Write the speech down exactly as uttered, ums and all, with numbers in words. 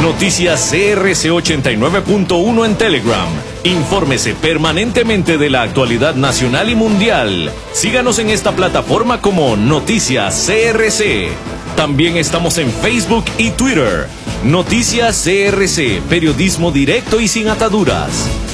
Noticias C R C ochenta y nueve punto uno en Telegram. Infórmese permanentemente de la actualidad nacional y mundial. Síganos en esta plataforma como Noticias C R C. También estamos en Facebook y Twitter. Noticias C R C, periodismo directo y sin ataduras.